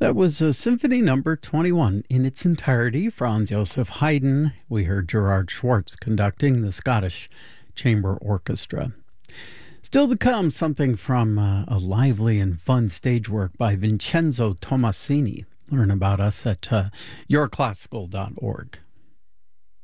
That was Symphony Number 21 in its entirety. Franz Joseph Haydn. We heard Gerard Schwartz conducting the Scottish Chamber Orchestra. Still to come, something from a lively and fun stage work by Vincenzo Tomasini. Learn about us at yourclassical.org.